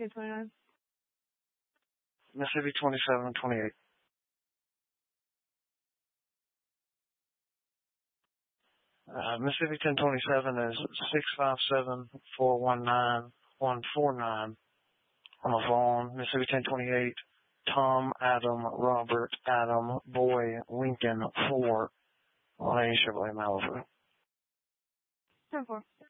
1029. Mississippi 2728. Mississippi 1027 is 657-419-149 on the phone. Mississippi 1028, Tom, Adam, Robert, Adam, Boy, Lincoln, 4 on a Chevrolet Malibu. 10-4.